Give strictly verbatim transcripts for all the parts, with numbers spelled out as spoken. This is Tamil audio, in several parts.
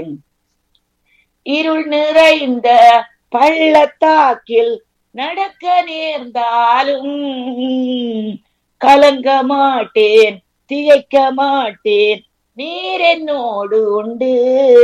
இருள் நிறைந்த பள்ளத்தாக்கில் நடக்க நேர்ந்தாலும் கலங்க மாட்டேன், திகைக்க மாட்டேன், நீர் என்னோடு உண்டு.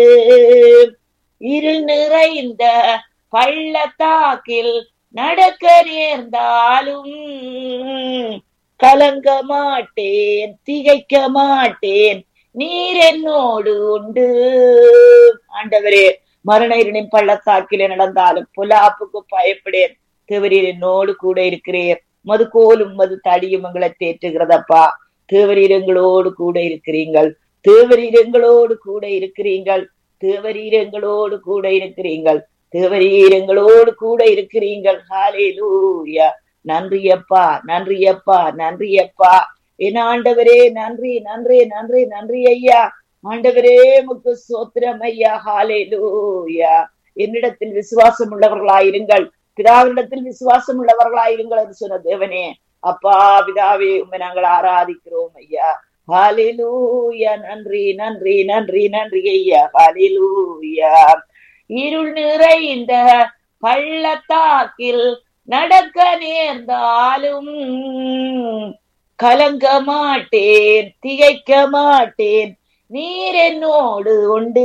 இருள் நிறைந்த பள்ளத்தாக்கில் நடக்க நேர்ந்தாலும் கலங்க மாட்டேன், திகைக்க மாட்டேன், நீர் என்னோடு உண்டு. ஆண்டவரே, மரண இருளின் பள்ளத்தாக்கிலே நடந்தாலும் பொல்லாப்புக்கு பயப்படேன், தேவரீர் என்னோடு கூட இருக்கிறீர். மது கோலும் மது தடியும் எங்களை தேற்றுகிறதப்பா. தேவரீர் எங்களோடு கூட இருக்கிறீங்கள், தேவரீர் எங்களோடு கூட இருக்கிறீங்கள், தேவரீர் எங்களோடு கூட இருக்கிறீங்கள், தேவரீர் எங்களோடு கூட இருக்கிறீங்கள். ஹல்லேலூயா. நன்றியப்பா, நன்றியப்பா, நன்றியப்பா. என் ஆண்டவரே, நன்றி நன்றி நன்றி நன்றி ஐயா. ஆண்டவரே உமக்கு ஸ்தோத்திரம் ஐயா. ஹல்லேலூயா. என்னிடத்தில் விசுவாசம் உள்ளவர்களாயிருங்கள், பிதாவினிடத்தில் விசுவாசம் உள்ளவர்களாயிருங்கள் என்று சொன்ன தேவனே, அப்பா பிதாவே, உம்மை நாங்கள் ஆராதிக்கிறோம் ஐயா. ஹல்லேலூயா. நன்றி நன்றி நன்றி நன்றி ஐயா. ஹல்லேலூயா. இருள் நிறைந்த பள்ளத்தாக்கில் நடக்க நேர்ந்தாலும் கலங்க மாட்டேன், திகைக்க மாட்டேன், நீர் என்னோடு உண்டு.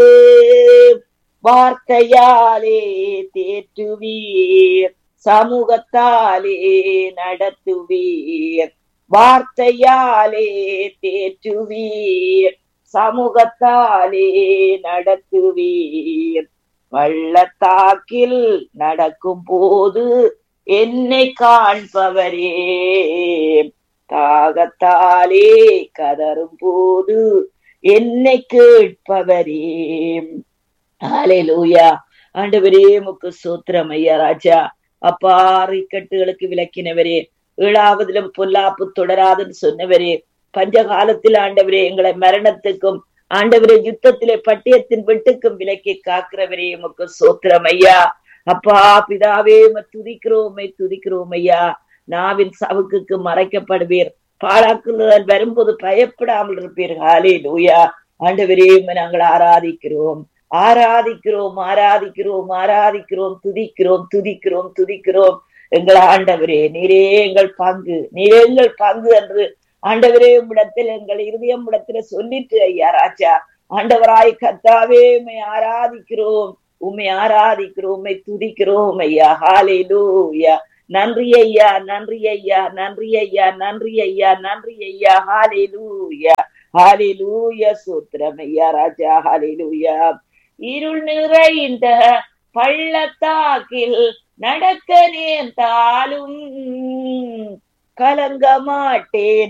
வார்த்தையாலே தேற்றுவீர், சமூகத்தாலே நடத்துவீர். வார்த்தையாலே தேற்றுவீர், சமூகத்தாலே நடத்துவீர். பள்ளத்தாக்கில் நடக்கும் போது என்னை காண்பவரே, தாகத்தாலே கதரும் போது என்னை கேட்பவரே. ஹல்லேலூயா. ஆண்டவரே உமக்கு ஸ்தோத்திரம் ஐயா. ராஜா, அப்பா, இக்கட்டுகளுக்கு விலக்கினவரே, ஏழாவதிலும் பொல்லாப்பு தொடராதுன்னு சொன்னவரே, பஞ்ச காலத்தில் ஆண்டவரே எங்களை மரணத்துக்கும் ஆண்டவரே யுத்தத்திலே பட்டியத்தின் வெட்டுக்கும் விலக்கி காக்கிறவரே, உமக்கு ஸ்தோத்திரம் ஐயா. அப்பா பிதாவே, துதிக்கிறோமை துதிக்கிறோம் ஐயா. நாவின் சவுக்குக்கு மறைக்கப்படுவீர், பாழாக்குதல் வரும்போது பயப்படாமல் இருப்பீர். ஹல்லேலூயா. ஆண்டவரே நாங்கள் ஆராதிக்கிறோம் ஆராதிக்கிறோம் ஆராதிக்கிறோம் ஆராதிக்கிறோம் துதிக்கிறோம் துதிக்கிறோம் துதிக்கிறோம். எங்கள் ஆண்டவரே, நீரே எங்கள் பங்கு, நீரே எங்கள் பங்கு என்று ஆண்டவரே உம்மிடத்தில் எங்கள் இருதயம் இடத்துல சொல்லிட்டு ஐயா. ராஜா, ஆண்டவராய் கர்த்தாவே உம்மை ஆராதிக்கிறோம், உம்மை ஆராதிக்கிறோம், உம்மை துதிக்கிறோம் ஐயா. ஹல்லேலூயா. நன்றி ஐயா, நன்றி ஐயா, நன்றி ஐயா, நன்றி ஐயா, நன்றி ஐயா. ஹல்லேலூயா, ஹல்லேலூயா. சூத்திரம் ஐயா. ராஜா, ஹல்லேலூயா. இருள் நிறைந்த பள்ளத்தாக்கில் நடக்க நேர்ந்தாலும் கலங்க மாட்டேன்,